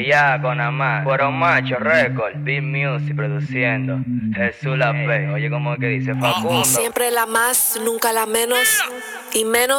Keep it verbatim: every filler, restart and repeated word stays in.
Bellaco nada más, Cuero Macho Record, Beat Music produciendo, Jesús la P, oye como que dice Facundo. Siempre la más, nunca la menos, y menos